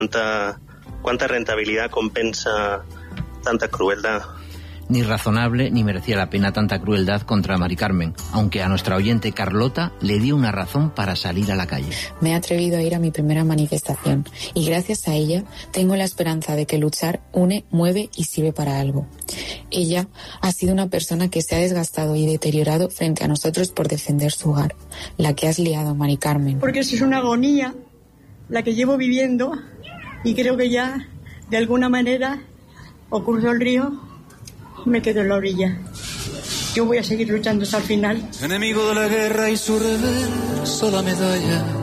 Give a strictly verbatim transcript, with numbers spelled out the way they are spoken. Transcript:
¿Cuánta, cuánta rentabilidad compensa tanta crueldad? Ni razonable ni merecía la pena tanta crueldad contra Mari Carmen, aunque a nuestra oyente Carlota le dio una razón para salir a la calle. Me he atrevido a ir a mi primera manifestación y gracias a ella tengo la esperanza de que luchar une, mueve y sirve para algo. Ella ha sido una persona que se ha desgastado y deteriorado frente a nosotros por defender su hogar. La que has liado, Mari Carmen. Porque eso es una agonía la que llevo viviendo y creo que ya de alguna manera o cruzo el río me quedo en la orilla. Yo voy a seguir luchando hasta el final. Enemigo de la guerra y su reverso la medalla.